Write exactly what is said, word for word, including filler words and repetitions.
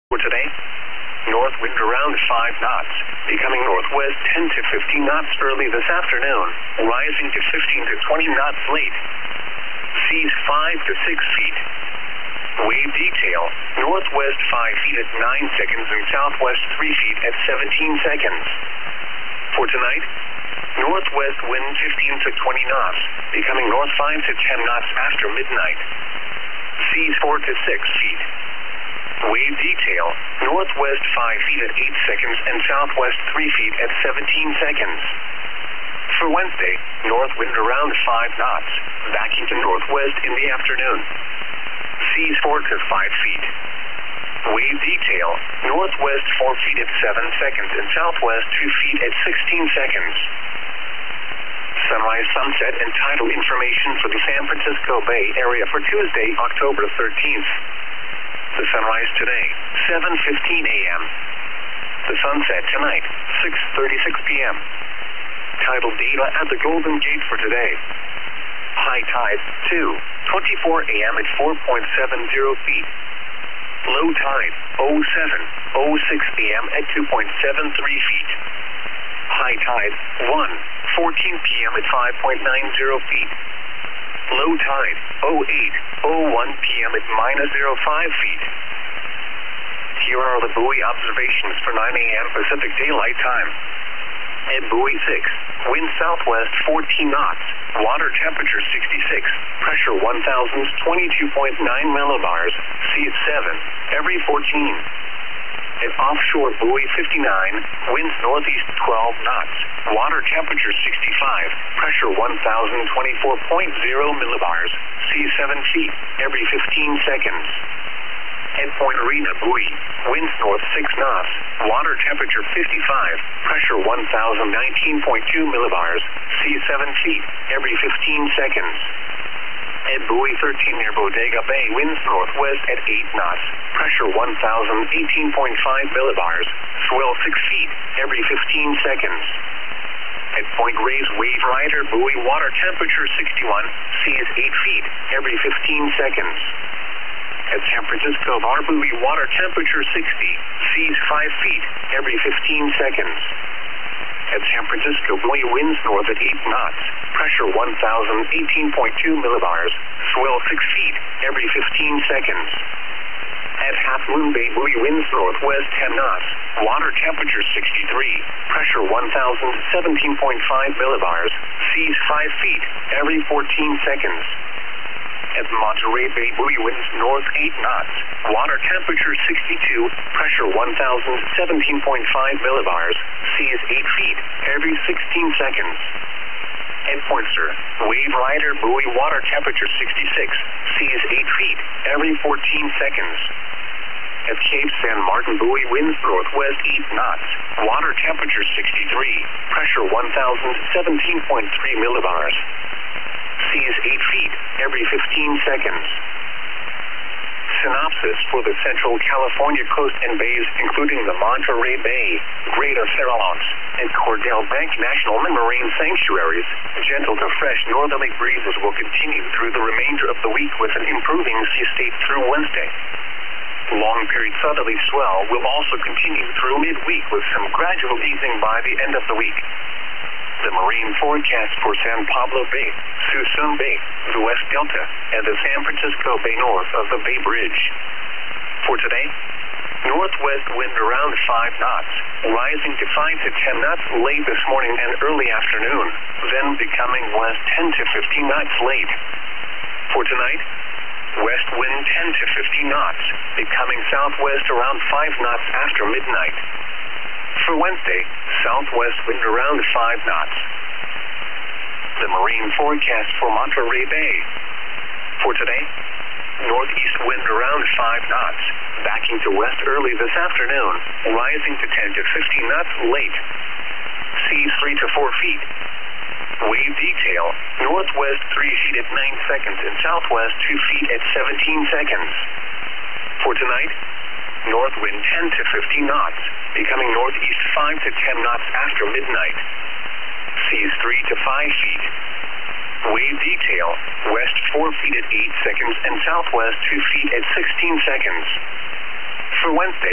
For today, north wind around five knots, becoming northwest ten to fifteen knots early this afternoon, rising to fifteen to twenty knots late. Seas five to six feet. Wave detail, northwest five feet at nine seconds and southwest three feet at seventeen seconds. For tonight, northwest wind fifteen to twenty knots, becoming north five to ten knots after midnight. Seas four to six feet. Wave detail, northwest five feet at eight seconds and southwest three feet at seventeen seconds. For Wednesday, north wind around five knots, backing to northwest in the afternoon. Seas four to five feet. Wave detail, northwest four feet at seven seconds and southwest two feet at sixteen seconds. Sunrise, sunset, and tidal information for the San Francisco Bay Area for Tuesday, October thirteenth. The sunrise today, seven fifteen a m The sunset tonight, six thirty-six p m Tidal data at the Golden Gate for today. High tide, two twenty-four a m at four point seven zero feet. Low tide, oh seven oh six a m at two point seven three feet. High tide, one fourteen p m at five point nine zero feet. Low tide, oh eight oh one p m at minus zero five feet. Here are the buoy observations for nine a m Pacific Daylight Time. At buoy six, wind southwest fourteen knots, water temperature sixty-six, pressure one thousand twenty-two point nine millibars, sea at seven, every fourteen. At offshore buoy fifty-nine, winds northeast twelve knots, water temperature sixty-five, pressure one thousand twenty-four point zero millibars, sea seven feet, every fifteen seconds. At Point Arena buoy, winds north six knots, water temperature fifty-five, pressure one thousand nineteen point two millibars, sea seven feet, every fifteen seconds. At buoy thirteen near Bodega Bay, winds northwest at eight knots, pressure one thousand eighteen point five millibars, swell six feet, every fifteen seconds. At Point Reyes Wave Rider buoy, water temperature sixty-one, sea is eight feet, every fifteen seconds. At San Francisco Bar buoy, water temperature sixty, seas five feet, every fifteen seconds. At San Francisco buoy, winds north at eight knots, pressure one thousand eighteen point two millibars, swell six feet, every fifteen seconds. At Half Moon Bay buoy, winds northwest ten knots, water temperature sixty-three, pressure one thousand seventeen point five millibars, seas five feet, every fourteen seconds. At Monterey Bay buoy, winds north eight knots, water temperature sixty-two, pressure one thousand seventeen point five millibars, sea is eight feet, every sixteen seconds. At Pointer, Wave Rider buoy, water temperature sixty-six, sea is eight feet, every fourteen seconds. At Cape San Martin buoy, winds northwest eight knots, water temperature sixty-three, pressure one thousand seventeen point three millibars. Sea is eight feet, every fifteen seconds. Synopsis for the Central California coast and bays, including the Monterey Bay, Greater Farallones, and Cordell Bank National Marine Sanctuaries. Gentle to fresh northerly breezes will continue through the remainder of the week with an improving sea state through Wednesday. Long-period southerly swell will also continue through midweek with some gradual easing by the end of the week. The marine forecast for San Pablo Bay, Suisun Bay, the West Delta, and the San Francisco Bay north of the Bay Bridge. For today, northwest wind around five knots, rising to five to ten knots late this morning and early afternoon, then becoming west ten to fifteen knots late. For tonight, west wind ten to fifteen knots, becoming southwest around five knots after midnight. For Wednesday, southwest wind around five knots. The marine forecast for Monterey Bay. For today, northeast wind around five knots, backing to west early this afternoon, rising to ten to fifteen knots late. Seas three to four feet. Wave detail, northwest three feet at nine seconds and southwest two feet at seventeen seconds. For tonight, north wind ten to fifteen knots, becoming northeast five to ten knots after midnight. Seas three to five feet. Wave detail, west four feet at eight seconds and southwest two feet at sixteen seconds. For Wednesday,